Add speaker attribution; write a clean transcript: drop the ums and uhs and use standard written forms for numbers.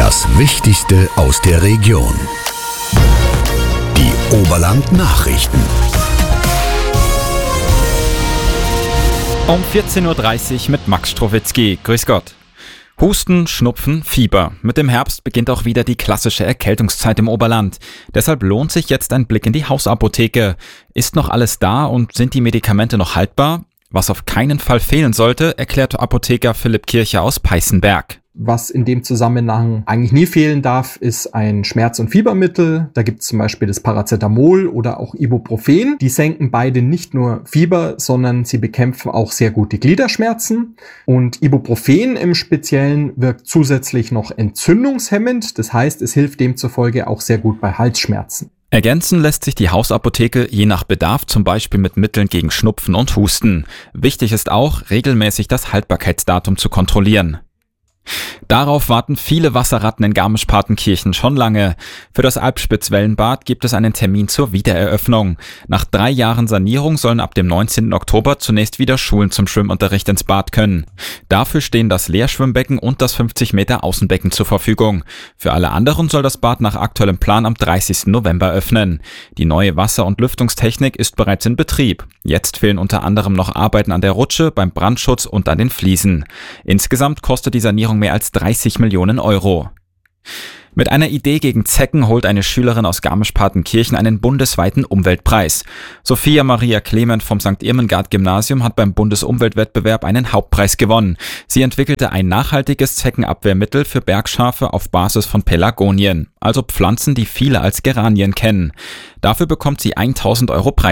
Speaker 1: Das Wichtigste aus der Region. Die Oberland-Nachrichten.
Speaker 2: Um 14.30 Uhr mit Max Strowitzki. Grüß Gott. Husten, Schnupfen, Fieber. Mit dem Herbst beginnt auch wieder die klassische Erkältungszeit im Oberland. Deshalb lohnt sich jetzt ein Blick in die Hausapotheke. Ist noch alles da und sind die Medikamente noch haltbar? Was auf keinen Fall fehlen sollte, erklärte Apotheker Philipp Kircher aus Peißenberg.
Speaker 3: Was in dem Zusammenhang eigentlich nie fehlen darf, ist ein Schmerz- und Fiebermittel. Da gibt es zum Beispiel das Paracetamol oder auch Ibuprofen. Die senken beide nicht nur Fieber, sondern sie bekämpfen auch sehr gut die Gliederschmerzen. Und Ibuprofen im Speziellen wirkt zusätzlich noch entzündungshemmend. Das heißt, es hilft demzufolge auch sehr gut bei Halsschmerzen.
Speaker 2: Ergänzen lässt sich die Hausapotheke je nach Bedarf zum Beispiel mit Mitteln gegen Schnupfen und Husten. Wichtig ist auch, regelmäßig das Haltbarkeitsdatum zu kontrollieren. Darauf warten viele Wasserratten in Garmisch-Partenkirchen schon lange. Für das Alpspitz-Wellenbad gibt es einen Termin zur Wiedereröffnung. Nach 3 Jahren Sanierung sollen ab dem 19. Oktober zunächst wieder Schulen zum Schwimmunterricht ins Bad können. Dafür stehen das Leerschwimmbecken und das 50 Meter Außenbecken zur Verfügung. Für alle anderen soll das Bad nach aktuellem Plan am 30. November öffnen. Die neue Wasser- und Lüftungstechnik ist bereits in Betrieb. Jetzt fehlen unter anderem noch Arbeiten an der Rutsche, beim Brandschutz und an den Fliesen. Insgesamt kostet die Sanierung mehr als 30 Millionen Euro. Mit einer Idee gegen Zecken holt eine Schülerin aus Garmisch-Partenkirchen einen bundesweiten Umweltpreis. Sophia Maria Clement vom St. Irmengard-Gymnasium hat beim Bundesumweltwettbewerb einen Hauptpreis gewonnen. Sie entwickelte ein nachhaltiges Zeckenabwehrmittel für Bergschafe auf Basis von Pelargonien, also Pflanzen, die viele als Geranien kennen. Dafür bekommt sie 1.000 Euro Preis.